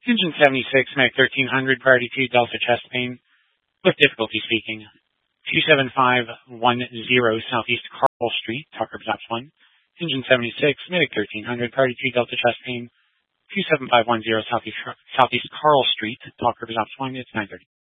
Engine 76, Medic 1300, priority 2, Delta chest pain, with difficulty speaking. 27510 Southeast Carl Street, Talker Perhaps 1. Engine 76, Medic 1300, priority 2, Delta chest pain. 27510 Southeast Carl Street, Talker Perhaps 1. It's 9:30.